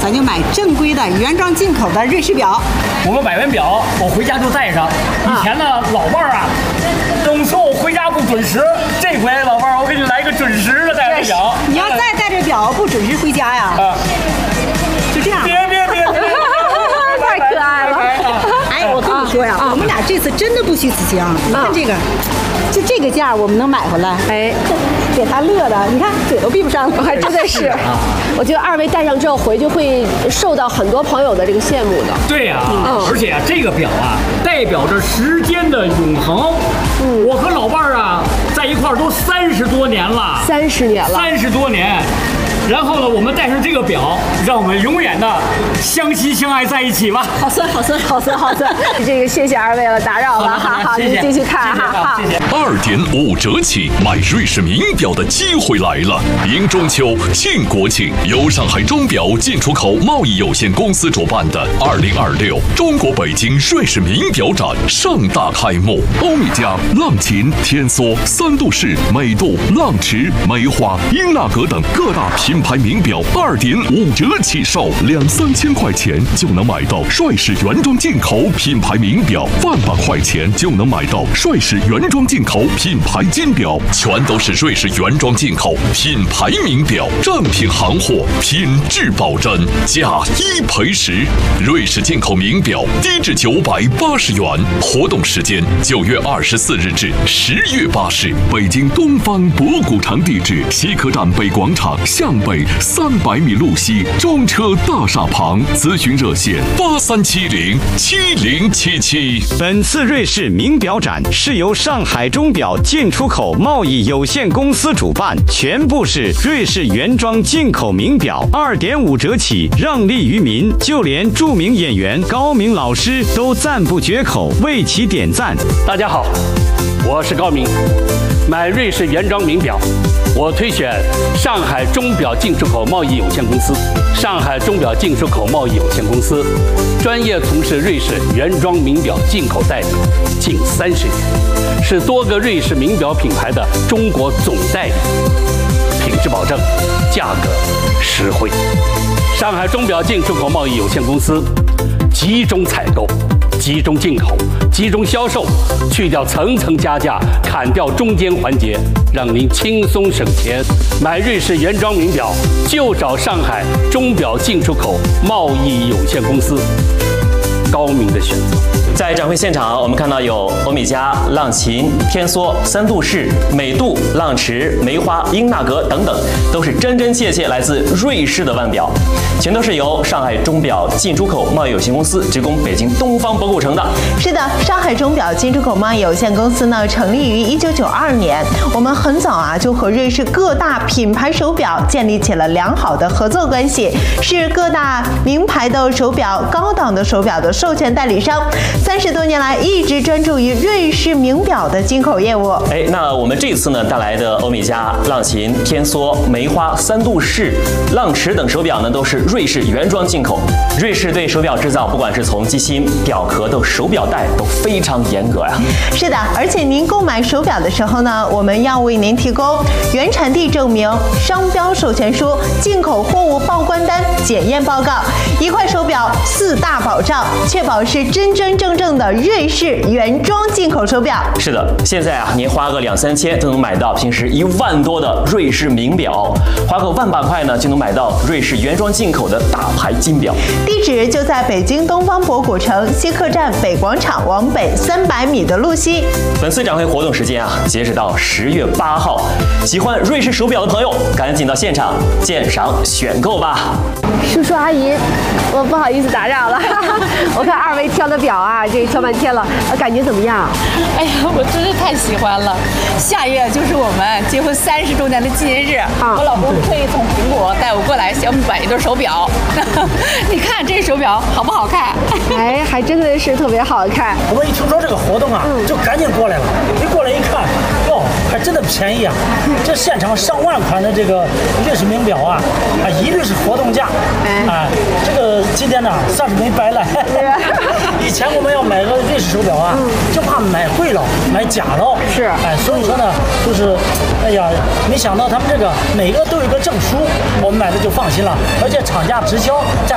咱就买正规的原装进口的瑞士表。 我们买完表，我回家就带上。以前呢，老伴儿啊，总说我回家不准时。这回老伴儿，我给你来个准时的带着表。 你要再带着表不准时回家呀？就这样。 别， 太可爱了。 哎，我跟你说呀，我们俩这次真的不虚此行。你看这个，就这个价我们能买回来。 哎， 给他乐的，你看嘴都闭不上了。 还真的是。我觉得二位戴上之后回去会受到很多朋友的这个羡慕的。 对呀，而且这个表啊，代表着时间的永恒。我和老伴儿啊，在一块儿都30多年了。 30年了。 30多年。然后呢，我们带上这个表，让我们永远的相亲相爱在一起吧。 好酸。这个谢谢二位了，打扰了。好，你继续看哈。 谢谢。 2.5折起买瑞士名表的机会来了！迎中秋、庆国庆，由上海钟表进出口贸易有限公司主办的2026中国北京瑞士名表展盛大开幕。欧米茄、浪琴、天梭、三度式、美度、浪驰、梅花、英纳格等各大品牌名表2.5折起售，2-3千块钱就能买到瑞士原装进口品牌名表，100块钱就能买到瑞士原装进口品牌金表，全都是瑞士原装进口品牌名表，正品行货，品质保真，价1赔10。瑞士进口名表低至980元，活动时间9月24日至10月8日，北京东方博古城地址西客站北广场向北300米路西中车大厦旁，咨询热线83707077。 本次瑞士名表展是由上海钟表进出口贸易有限公司主办，全部是瑞士原装进口名表，2.5折起，让利于民。就连著名演员高明老师都赞不绝口，为其点赞。 大家好，我是高明。买瑞士原装名表，我推选上海钟表进出口贸易有限公司。上海钟表进出口贸易有限公司专业从事瑞士原装名表进口代理近30年，是多个瑞士名表品牌的中国总代理，品质保证，价格实惠。上海钟表进出口贸易有限公司集中采购、集中进口、集中销售，去掉层层加价，砍掉中间环节，让您轻松省钱。买瑞士原装名表就找上海钟表进出口贸易有限公司，高明的选择。 在展会现场，我们看到有欧米茄、浪琴、天梭、三度式、美度、浪驰、梅花、英纳格等等，都是真真切切来自瑞士的腕表，全都是由上海钟表进出口贸易有限公司直供北京东方博古城的。 是的，上海钟表进出口贸易有限公司呢，成立于1992年。我们很早啊就和瑞士各大品牌手表建立起了良好的合作关系，是各大名牌的手表、高档的手表的授权代理商。30多年来一直专注于瑞士名表的进口业务。 那我们这次呢带来的欧米茄、浪琴、天梭、梅花、三度式、浪驰等手表呢，都是瑞士原装进口。瑞士对手表制造，不管是从机芯、表壳到手表带，都非常严格呀。 是的，而且您购买手表的时候呢，我们要为您提供原产地证明、商标授权书、进口货物报关单、检验报告，一块手表4大保障，确保是真真正正的瑞士原装进口手表。 是的，现在啊，您花个2-3千都能买到平时1万多的瑞士名表，花个100-200块呢，就能买到瑞士原装进口的大牌金表。 地址就在北京东方博古城西客站北广场往北300米的路西。 本次展会活动时间啊，截止到10月8号。喜欢瑞士手表的朋友，赶紧到现场鉴赏选购吧。 叔叔阿姨，我不好意思打扰了。我看二位挑的表啊，这挑半天了，感觉怎么样？ 哎呀，我真是太喜欢了！下月就是我们结婚30周年的纪念日，我老公特意从苹果带我过来，想买一对手表。你看这手表好不好看？ 哎，还真的是特别好看。 我们一听说这个活动啊，就赶紧过来了。一过来一看，哟，还真的便宜啊！这现场上万款的这个瑞士名表啊，一律是活动价。这个今天呢，算是没白来。以前我们要买个瑞士手表啊，就怕买贵了，买假了。 是， 所以说呢，就是，没想到他们这个每个都有一个证书，我们买的就放心了，而且厂家直销加